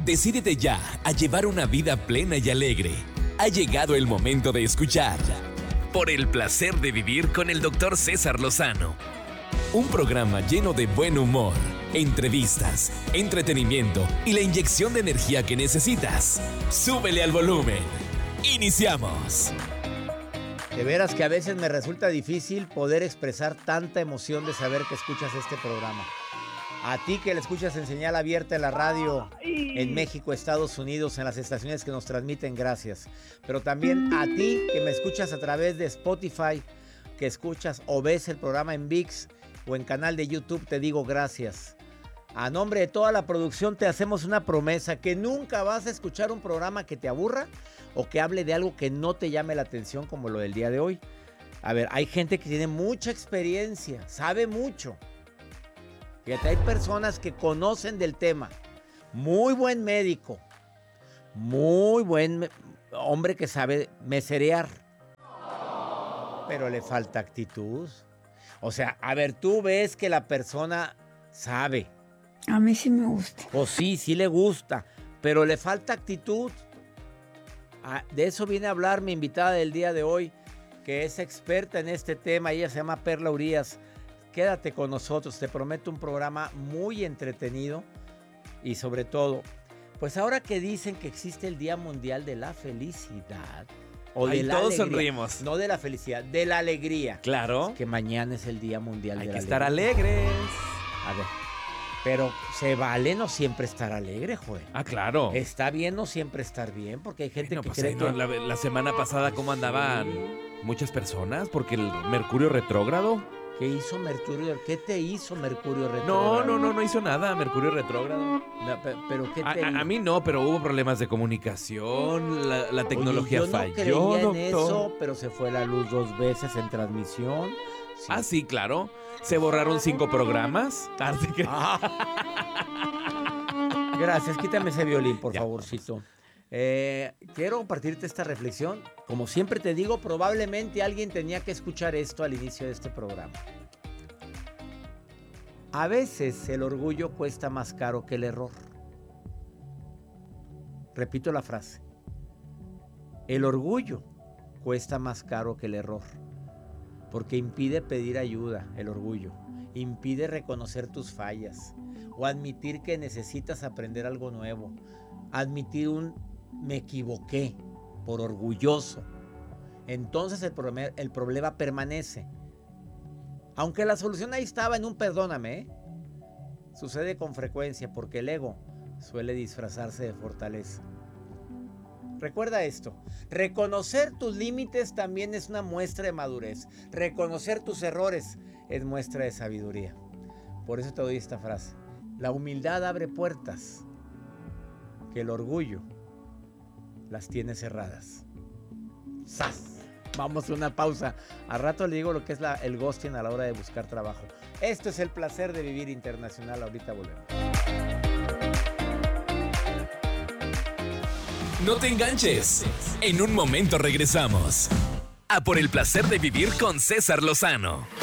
Decídete ya a llevar una vida plena y alegre. Ha llegado el momento de escuchar Por el placer de vivir con el Dr. César Lozano. Un programa lleno de buen humor, entrevistas, entretenimiento y la inyección de energía que necesitas. Súbele al volumen. ¡Iniciamos! De veras que a veces me resulta difícil poder expresar tanta emoción de saber que escuchas este programa. A ti que le escuchas en señal abierta en la radio en México, Estados Unidos, en las estaciones que nos transmiten, gracias. Pero también a ti que me escuchas a través de Spotify, que escuchas o ves el programa en ViX o en canal de YouTube, te digo gracias. A nombre de toda la producción te hacemos una promesa, que nunca vas a escuchar un programa que te aburra o que hable de algo que no te llame la atención como lo del día de hoy. A ver, hay gente que tiene mucha experiencia, sabe mucho. Fíjate, hay personas que conocen del tema. Muy buen médico, muy buen hombre que sabe meserear, pero le falta actitud. O sea, a ver, tú ves que la persona sabe. A mí sí me gusta. Pues sí le gusta, pero le falta actitud. De eso viene a hablar mi invitada del día de hoy, que es experta en este tema. Ella se llama Perla Urías. Quédate con nosotros, te prometo un programa muy entretenido y sobre todo, pues ahora que dicen que existe el Día Mundial de la Felicidad o de la todos alegría, sonrimos. No de la felicidad, de la alegría. Claro. Que mañana es el Día Mundial de la Hay que Alegría. estar alegres. A ver, pero se vale no siempre estar alegre, joder. Ah, claro. Está bien no siempre estar bien, porque hay gente No, que pues, cree que... la semana pasada, ¿cómo andaban muchas personas? Porque el Mercurio retrógrado. ¿Qué hizo Mercurio? ¿Qué te hizo Mercurio retrógrado? No hizo nada, Mercurio retrógrado. ¿Pero qué te A mí no, pero hubo problemas de comunicación, la tecnología Oye, yo no falló, creía en doctor. eso, pero se fue la luz 2 veces en transmisión. Sí. Ah, sí, claro. Se borraron 5 programas. Así que... Gracias, quítame ese violín, por Ya, favorcito. Quiero compartirte esta reflexión. Como siempre te digo, probablemente alguien tenía que escuchar esto al inicio de este programa. A veces el orgullo cuesta más caro que el error. Repito la frase. El orgullo cuesta más caro que el error. Porque impide pedir ayuda, el orgullo. Impide reconocer tus fallas. O admitir que necesitas aprender algo nuevo. Admitir me equivoqué por orgulloso. Entonces el problema permanece. Aunque la solución ahí estaba en un perdóname, ¿eh? Sucede con frecuencia porque el ego suele disfrazarse de fortaleza. Recuerda esto, reconocer tus límites también es una muestra de madurez. Reconocer tus errores es muestra de sabiduría. Por eso te doy esta frase. La humildad abre puertas que el orgullo las tiene cerradas. ¡Sas! Vamos a una pausa. A rato le digo lo que es el ghosting a la hora de buscar trabajo. Esto es el placer de vivir internacional. Ahorita volvemos. No te enganches. En un momento regresamos. A Por el placer de vivir con César Lozano.